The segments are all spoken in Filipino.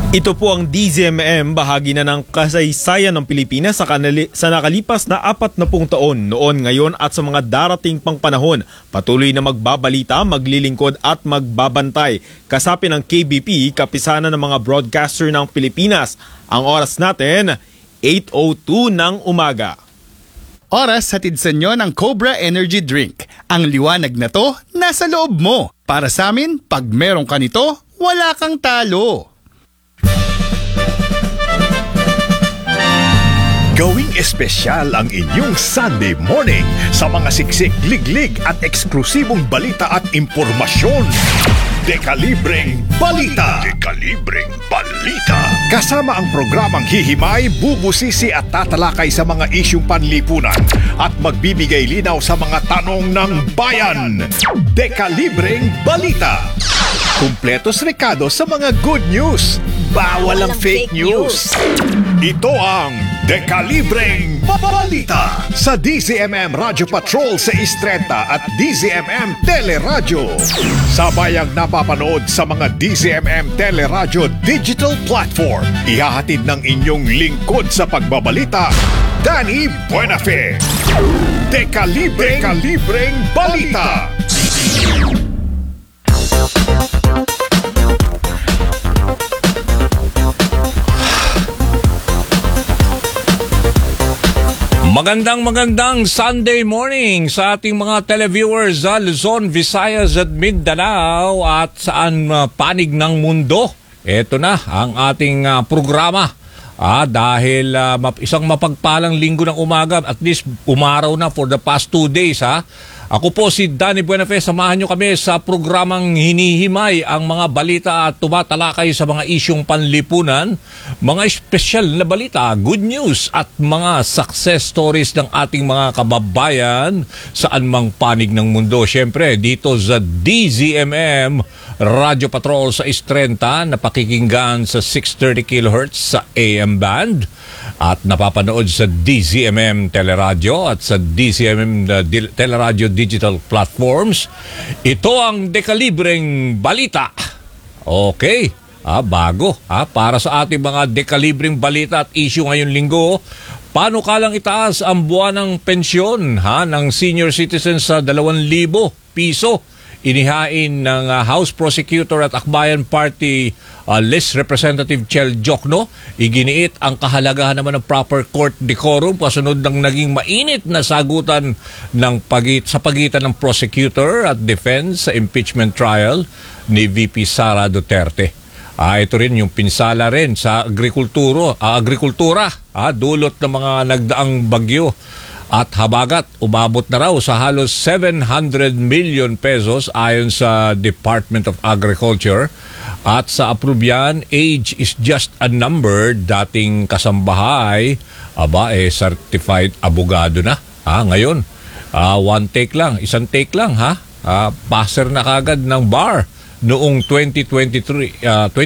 Ito po ang DZMM, bahagi na ng kasaysayan ng Pilipinas sa nakalipas na 40 taon noon, ngayon at sa mga darating pang panahon. Patuloy na magbabalita, maglilingkod at magbabantay. Kasapi ng KBP, kapisanan ng mga broadcaster ng Pilipinas. Ang oras natin, 8:02 ng umaga. Oras hatid sa inyo ng Cobra Energy Drink. Ang liwanag na to, nasa loob mo. Para sa amin, pag meron ka nito, wala kang talo. Gawing espesyal ang inyong Sunday morning sa mga siksik, liglig at eksklusibong balita at impormasyon. Dekalibreng Balita. Dekalibreng Balita. Kasama ang programang hihimay, bubusisi at tatalakay sa mga isyung panlipunan at magbibigay linaw sa mga tanong ng bayan. Dekalibreng Balita. Kumpletos rekado sa mga good news. Bawal ang fake news. Ito ang Dekalibreng Balita sa DZMM Radio Patrol sa 630 at DZMM Teleradyo. Sabayang napapanood sa mga DZMM Teleradyo digital platform. Ihahatid ng inyong lingkod sa pagbabalita, Danny Buenafe. Dekalibreng Balita. Magandang Sunday morning sa ating mga televiewers sa Luzon, Visayas at Mindanao at saan panig ng mundo. Ito na ang ating programa. Dahil isang mapagpalang linggo ng umaga, at least umaraw na for the past 2 days. Ako po si Danny Buenafe, samahan nyo kami sa programang hinihimay ang mga balita at tumatalakay sa mga isyong panlipunan, mga espesyal na balita, good news at mga success stories ng ating mga kababayan saan mang panig ng mundo. Siyempre, dito sa DZMM Radio Patrol sa 630, napakikinggan sa 630 kHz sa AM band at napapanood sa DZMM Teleradyo at sa DZMM Teleradyo digital platforms. Ito ang Dekalibreng Balita. Okay, bago. Para sa ating mga Dekalibreng Balita at issue ngayong linggo, paano kalang itaas ang buwan ng pensyon ng senior citizens sa 2,000 piso? Inihain ng House Prosecutor at Akbayan Party List Representative Chel Jokno. Iginiit ang kahalagahan naman ng proper court decorum kasunod ng naging mainit na sagutan ng sa pagitan ng prosecutor at defense sa impeachment trial ni VP Sara Duterte. Ito rin yung pinsala rin sa agrikultura, dulot ng mga nagdaang bagyo. At habagat, umabot na raw sa halos 700 million pesos ayon sa Department of Agriculture. At sa aprobyan, age is just a number, dating kasambahay, certified abogado na. Ngayon, isang take lang, passer na kagad ng bar noong 2023.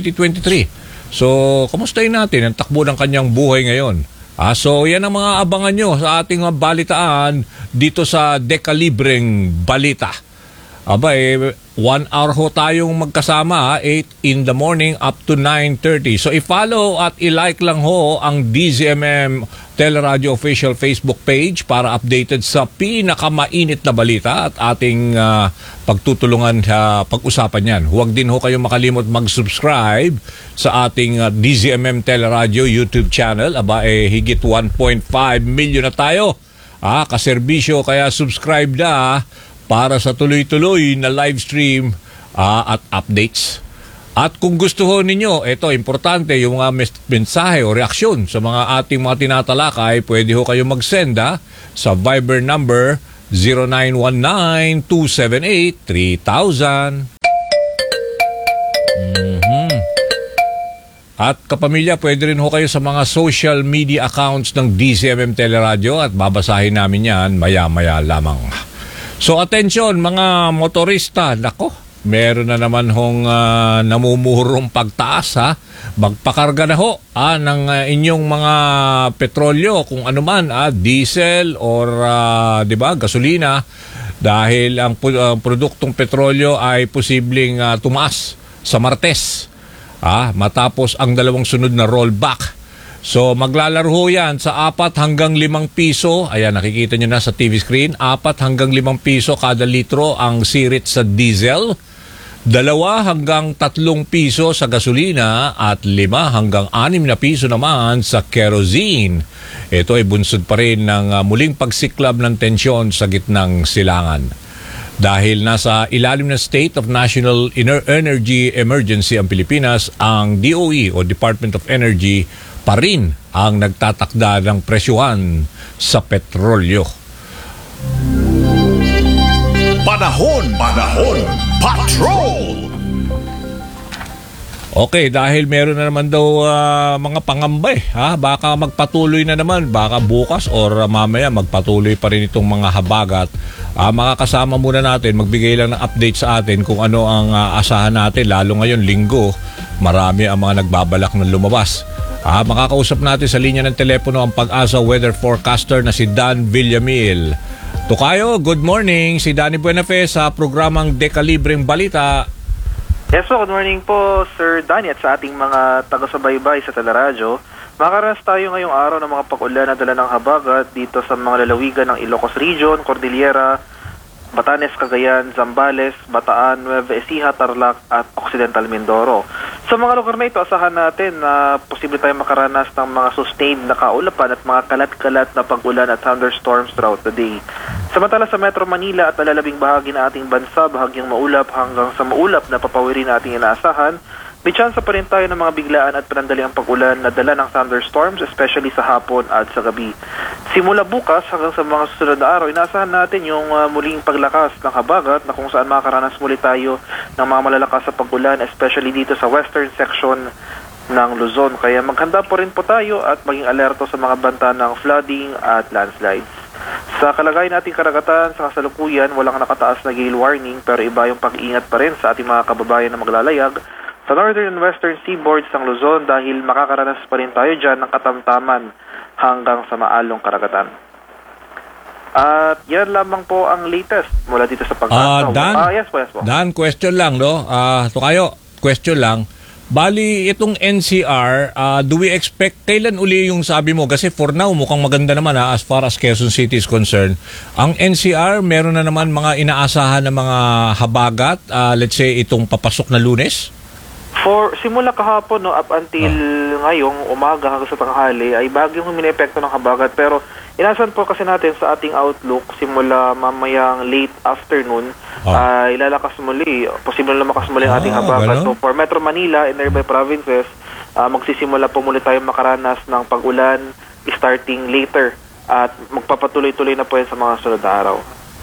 So, kamustahin natin ang takbo ng kanyang buhay ngayon? So yan ang mga abangan nyo sa ating balitaan dito sa Dekalibreng Balita. 1 hour ho tayong magkasama, 8 in the morning up to 9:30. So i-follow at i-like lang ho ang DZMM Teleradyo official Facebook page para updated sa pinakamainit na balita at ating pagtutulungan sa pag-usapan yan. Huwag din ho kayong makalimot mag-subscribe sa ating DZMM Teleradyo YouTube channel. Higit 1.5 million na tayo. Kaserbisyo, kaya subscribe na para sa tuloy-tuloy na live stream at updates. At kung gusto ho ninyo, ito, importante, yung mga mensahe o reaksyon sa mga ating mga tinatalakay, pwede ho kayo mag-send sa Viber number 0919-278-3000. At kapamilya, pwede rin ho kayo sa mga social media accounts ng DZMM Teleradyo at babasahin namin yan maya-maya lamang. So atensyon mga motorista, nako, meron na naman hong namumurong pagtaas Magpakarga na ho ng inyong mga petrolyo kung ano man, diesel or 'di ba, gasolina, dahil ang produktong petrolyo ay posibleng tumaas sa Martes. matapos ang dalawang sunod na rollback. So maglalaro ho yan sa 4 hanggang 5 piso. Ayan, nakikita nyo na sa TV screen. 4 hanggang 5 piso kada litro ang sirit sa diesel. 2 hanggang 3 piso sa gasolina at 5 hanggang 6 na piso naman sa kerosene. Ito ay bunsod pa rin ng muling pagsiklab ng tensyon sa gitnang silangan. Dahil nasa ilalim ng State of National Energy Emergency ang Pilipinas, ang DOE o Department of Energy pa rin ang nagtatakda ng presyuhan sa petrolyo. Panahon, patrol! Okay, dahil meron na naman daw mga pangamba baka magpatuloy na naman, baka bukas or mamaya magpatuloy pa rin itong mga habagat. Makakasama muna natin, magbigay lang ng update sa atin kung ano ang asahan natin, lalo ngayon linggo, marami ang mga nagbabalak na lumabas. Makakausap natin sa linya ng telepono ang Pag-asa weather forecaster na si Dan Villamil. Tukayo, good morning. Si Danny Buenafe sa programang Dekalibreng Balita. Yes po, good morning po Sir Danny at sa ating mga taga-subaybay sa Teleradyo. Makaranas tayo ngayong araw ng mga pag-ulan na dala ng habagat dito sa mga lalawigan ng Ilocos Region, Cordillera, Batanes, Cagayan, Zambales, Bataan, Nueva Ecija, Tarlac at Occidental Mindoro. Sa mga lugar na ito, asahan natin na posible tayong makaranas ng mga sustained na kaulapan at mga kalat-kalat na pag-ulan at thunderstorms throughout the day. Samantala sa Metro Manila at lalabing bahagi na ating bansa, bahagyang maulap hanggang sa maulap na papawirin na ating inaasahan, may tsansa pa rin tayo ng mga biglaan at panandaliang pag-ulan na dala ng thunderstorms, especially sa hapon at sa gabi. Simula bukas hanggang sa mga susunod na araw, inaasahan natin yung muling paglakas ng habagat na kung saan makakaranas muli tayo ng mga malalakas sa pag-ulan, especially dito sa western section ng Luzon. Kaya maghanda po rin po tayo at maging alerto sa mga banta ng flooding at landslides. Sa kalagayan nating karagatan, sa kasalukuyan, walang nakataas na gale warning pero iba yung pag-iingat pa rin sa ating mga kababayan na maglalayag sa northern and western seaboards ng Luzon dahil makakaranas pa rin tayo dyan ng katamtaman hanggang sa maalong karagatan. At yan lamang po ang latest mula dito sa Pag-asa. Dan, yes po. Dan, question lang, no? Tukayo, question lang. Bali, itong NCR, do we expect, kailan uli yung sabi mo? Kasi for now, mukhang maganda naman as far as Quezon City is concerned. Ang NCR, meron na naman mga inaasahan na mga habagat, let's say itong papasok na Lunes? For simula kahapon up until ngayong umaga hanggang sa tanghali ay bagyong huminepekto ng habagat, pero inasan po kasi natin sa ating outlook simula mamayang late afternoon ay lalakas muli, posible lumakas muli ang ating habagat. So for Metro Manila and nearby provinces, magsisimula po muli tayong makaranas ng pag-ulan starting later at magpapatuloy-tuloy na po yan sa mga sunod na araw.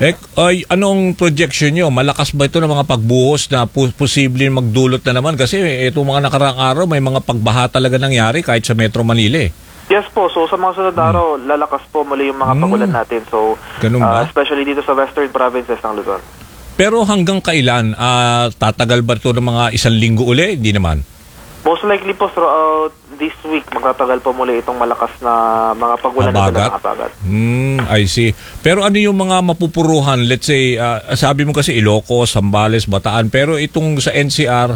Anong projection nyo? Malakas ba ito ng mga pagbuhos na posible magdulot na naman? Kasi itong mga nakaraang araw, may mga pagbaha talaga nangyari kahit sa Metro Manila. Yes po. So sa mga sunod na araw, lalakas po muli yung mga pag-ulan natin. So especially dito sa western provinces ng Luzon. Pero hanggang kailan? Tatagal ba ito ng mga 1 linggo uli? Hindi naman. Most likely po throughout this week, magtatagal po muli itong malakas na mga pag-ulan na dala ng habagat. I see. Pero ano yung mga mapupuruhan? Let's say, sabi mo kasi Ilocos, Zambales, Bataan. Pero itong sa NCR,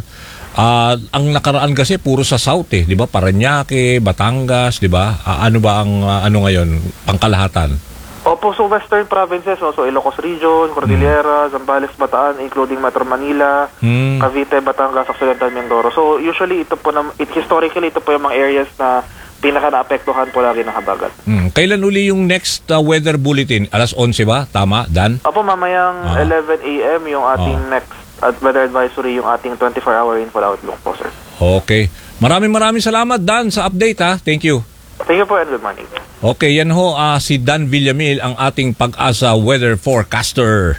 ang nakaraan kasi puro sa south di ba? Parañaque, Batangas, di ba? Ano ba ang ngayon? Pangkalahatan? Opo, so western provinces, so Ilocos Region, Cordillera, Zambales, Bataan, including Metro Manila, Cavite, Batangas, Occidental Mindoro. So usually historically ito po yung mga areas na pinaka-naapektuhan po lagi ng habagat. Kailan uli yung next weather bulletin? Alas 11 ba? Tama, Dan? Opo, mamayang 11 a.m. yung ating next weather advisory, yung ating 24-hour info outlook po, sir. Okay. Maraming salamat, Dan, sa update Thank you. Thank you po and good morning. Okay, yan ho si Dan Villamil, ang ating Pag-asa weather forecaster.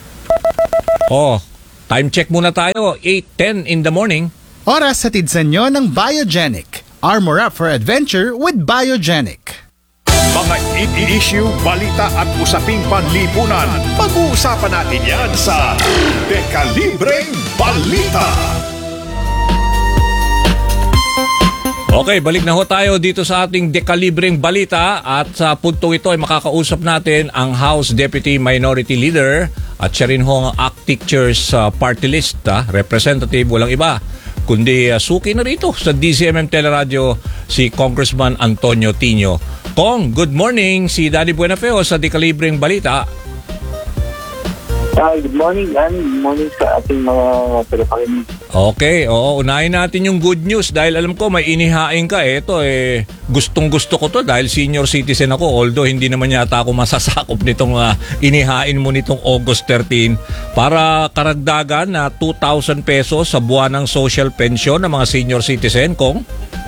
Time check muna tayo, 8:10 in the morning. Oras hatid sa inyo ng Biogenic. Armor up for adventure with Biogenic. Mga issue, balita at usaping panlipunan. Pag-uusapan natin yan sa Dekalibreng Balita. Okay, balik na ho tayo dito sa ating Dekalibreng Balita at sa puntong ito ay makakausap natin ang House Deputy Minority Leader at siya rin ho ang ACT Teachers Party List, Representative, walang iba kundi suki na rito sa DCMM Teleradyo si Congressman Antonio Tino. Kong, good morning. Si Danny Buenafeo sa Dekalibreng Balita. Good morning, Dan. Good morning sa ating mga tagapakinig. Okay, unahin natin yung good news dahil alam ko may inihain ka. Ito gustong-gusto ko to dahil senior citizen ako, although hindi naman yata ako masasakop nitong inihain mo nitong August 13 para karagdagan na 2,000 pesos sa buwan ng social pension ng mga senior citizen, Kong?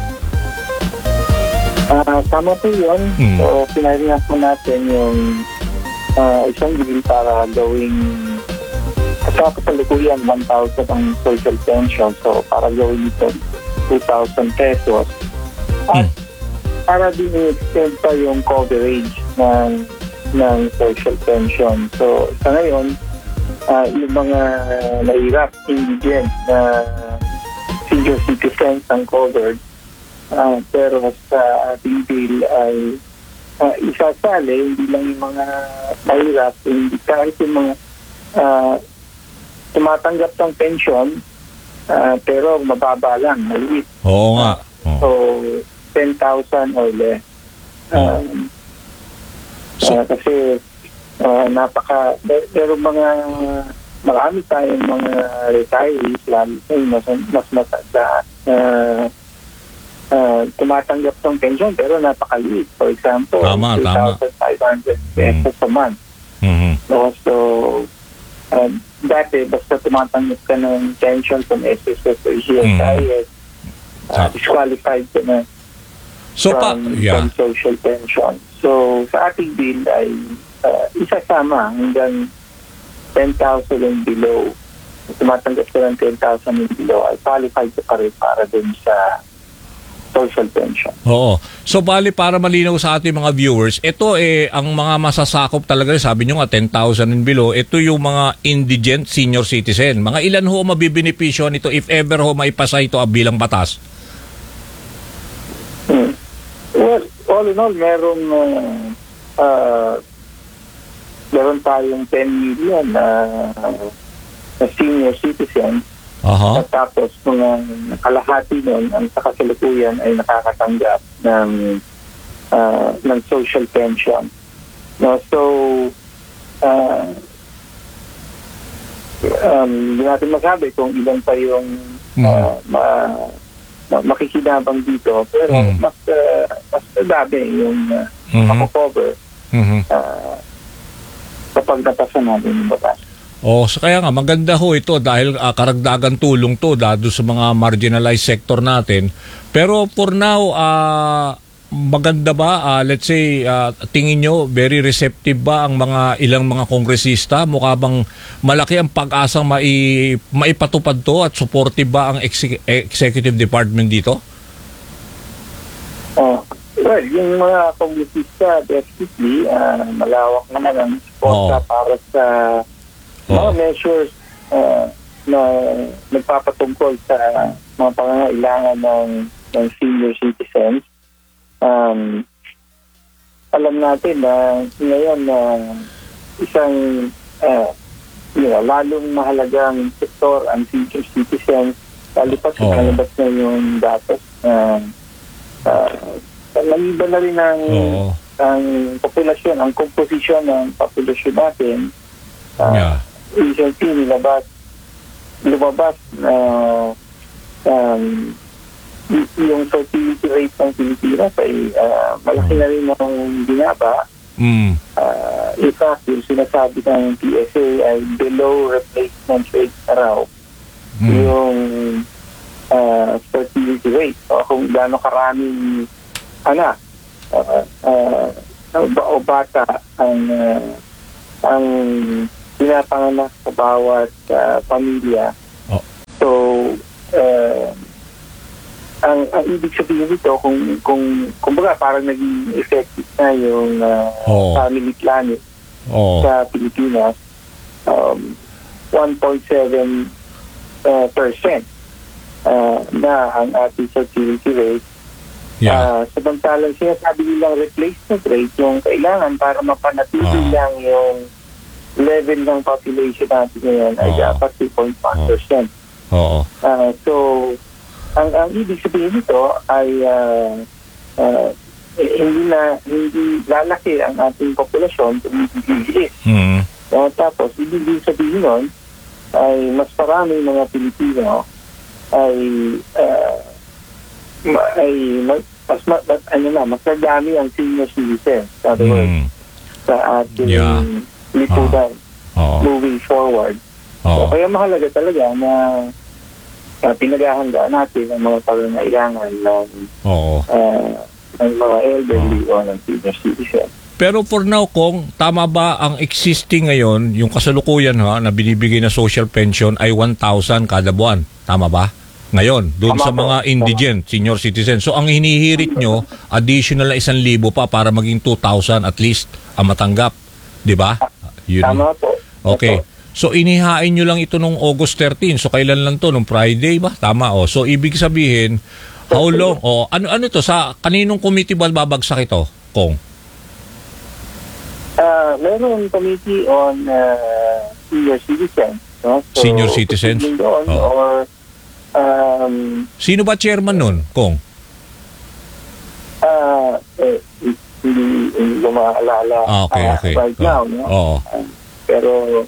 Tama po yun. So, pinaringas mo natin yung isang bill para gawing sa kasalukuyan 1,000 ang social pension. So, para gawin ito 2,000 pesos. At para din i-extend pa yung coverage ng social pension. So, sa ngayon, yung mga nahirap, indigent na senior citizens ang covered. Pero sa ating bill ay isasali, hindi lang yung mga mahirap, hindi kahit yung mga tumatanggap ng pension, pero mababa lang, maliit. Oo nga. So, 10,000 or less. Kasi marami tayong mga retirees, mas matanda, tumatanggap ng pension pero napakaliit. For example, 2,500 pesos a month. So, dati, basta tumatanggap ka ng pension from SSS or GSIS, disqualified ka na from social pension. So, sa ating bill ay isasama hanggang 10,000 and below. Tumatanggap ka ng 10,000 and below ay qualified ka pa rin para dun sa social pension. Oo. So bali para malinaw sa ating mga viewers, ito ang mga masasakop talaga, sabi nyo nga 10,000 and below, ito yung mga indigent senior citizen. Mga ilan ho mabibenepisyo nito if ever ho maipasa ito bilang batas? Well, all in all, meron tayong 10 million na senior citizens. At tapos mga kalahati nun ang sa kasalukuyan ay nakakatanggap ng social pension. No, so hindi natin masabi kung ilan pa yung makikinabang dito, pero mas madami yung mako-cover kapag napasa natin yung batas. So kaya nga maganda ho ito dahil karagdagan tulong to dado sa mga marginalized sector natin. Pero for now, maganda ba, let's say, tingin nyo, very receptive ba ang ilang mga kongresista? Mukha bang malaki ang pag-asang maipatupad to at supportive ba ang executive department dito? Well, yung mga kongresista, definitely, malawak naman ang suporta para sa mga measures na nagpapatungkol sa mga pangangailangan ng senior citizens. Alam natin na ngayon isang lalong mahalagang sektor ang senior citizens, lalo pa sa kalabas na yung datos. Nag-iba na rin ang populasyon, ang komposisyon ng populasyon natin. Recently, lumabas na yung fertility rate ng Pilipinas ay malaki na rin ang binaba. In fact, yung sinasabi ng PSA ay below replacement rate na raw yung fertility rate. So, kung gaano karaming anak o bata ang pinapanganak sa bawat pamilya. So, ang ibig sabihin nito, kung baga parang naging effective na yung family planning sa Pilipinas, 1.7% na ang ating fertility rate. Samantalang sinasabi nilang replacement rate, yung kailangan para mapanatili lang yung level ng population natin ngayon ay dapat 2.1%. So, ang ibig sabihin nito ay hindi lalaki ang ating populasyon kung hindi. Tapos, ibig sabihin nun ay mas marami mga Pilipino mas nadami ang senior citizens sa ating lipunan moving forward. So, kaya mahalaga talaga na pinaghahandaan natin ang mga pangangailangan ng mga elderly o ng senior citizen. Pero for now, Kong, tama ba ang existing ngayon, yung kasalukuyan na binibigay na social pension ay 1,000 kada buwan? Tama ba? Ngayon, doon sa mga indigent, senior citizen. So, ang hinihirit nyo, additional na 1,000 pa para maging 2,000 at least ang matanggap. Di ba? Tama po. Okay. So, inihain nyo lang ito nung August 13. So, kailan lang to? Nung Friday ba? Tama. So, ibig sabihin, how long? Ano to? Sa kaninong committee ba babagsak ito, Kong? Meron committee on senior citizens. No? So, senior citizens? Or sino ba chairman nun, Kong? Hindi ko maalala okay. right now. No? Pero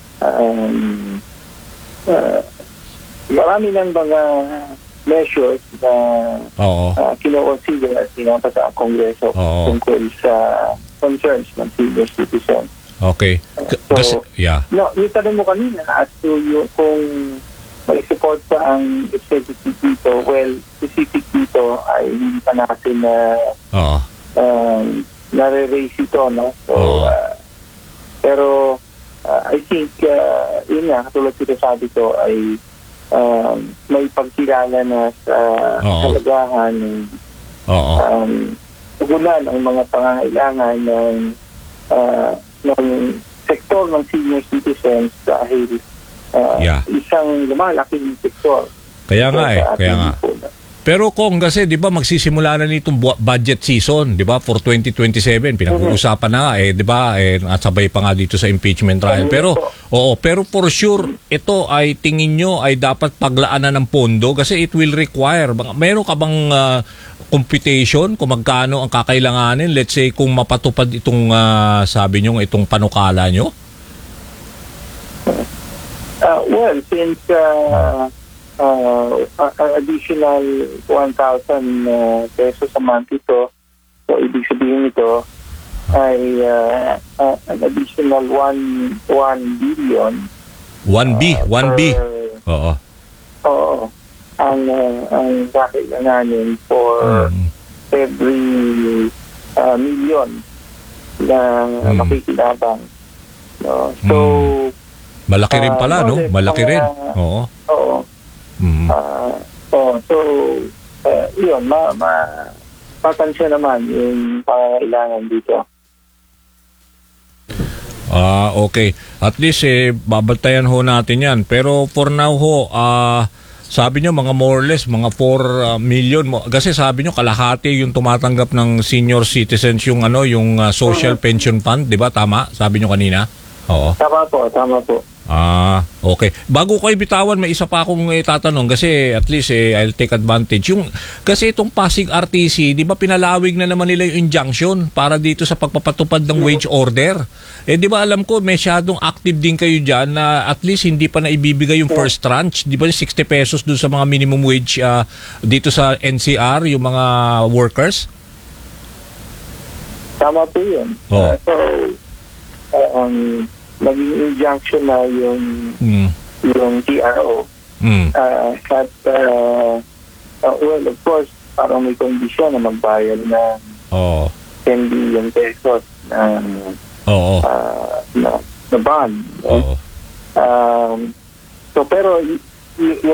marami ng mga measures na kino-consider at sinapa sa Kongreso tungkol sa concerns ng senior citizens. Okay. Yung tanong mo kanina as to kung may support pa ang executive dito, well, specific dito ay hindi pa natin nare-raise ito, no? So, pero I think, yun nga, katulad sabi ko, ay may pagkilala na sa kalagahan tugunan ang mga pangangailangan ng sektor ng senior citizens dahil isang lumalaking sektor. Kaya nga. Pero Kong, kasi 'di ba magsisimula na nitong budget season, 'di ba, for 2027 pinag-uusapan na 'di ba, at sabay pa nga dito sa impeachment trial. Pero pero for sure ito ay tingin nyo ay dapat paglaanan ng pondo kasi it will require. Meron ka bang computation kung magkano ang kakailanganin, let's say kung mapatupad itong sabi nyo itong panukala nyo? Well, since additional 1,000 pesos a month ito, so ibig sabihin ito ay an additional 1 billion. 1B? Oo. Ang kakailanganin for every million na makikinabang. No? So, malaki rin pala, no? Malaki rin. Oo. So, yun, matansya naman yung pangailangan dito. Okay. At least, babantayan ho natin yan. Pero for now ho, sabi nyo mga more or less, mga 4 million. Kasi sabi nyo kalahati yung tumatanggap ng senior citizens yung social pension fund, di ba? Tama? Sabi nyo kanina? Oo. Tama po. Okay. Bago ko bitawan, may isa pa akong tatanong kasi at least I'll take advantage. Kasi itong Pasig RTC, di ba pinalawig na naman nila yung injunction para dito sa pagpapatupad ng wage order. Di ba alam ko, masyadong active din kayo dyan na at least hindi pa na ibibigay yung first tranche. Di ba 60 pesos dun sa mga minimum wage dito sa NCR, yung mga workers? Tama po yun. Naging injunction na yung TRO. Well, of course, parang may kondisyon na magbayad na 10 billion pesos na bond. So, pero